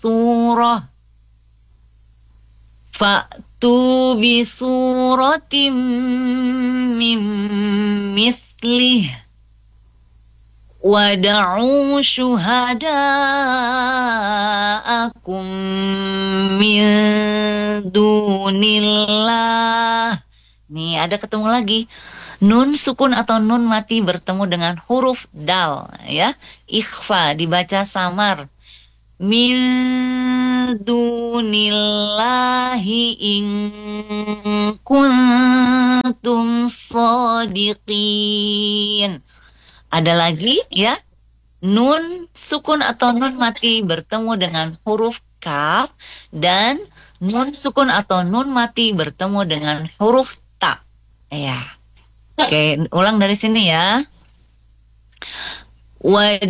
surah. Fa'tu bi suratim mim mithlih wada'u syuhada'akum min dunillah. Nih, ada ketemu lagi. Nun sukun atau nun mati bertemu dengan huruf dal, ya. Ikhfa dibaca samar. Min dunillahi in kuntum shadiqin. Ada lagi, ya. Nun sukun atau nun mati bertemu dengan huruf kaf dan nun sukun atau nun mati bertemu dengan huruf ta. Ya. Oke, ulang dari sini ya.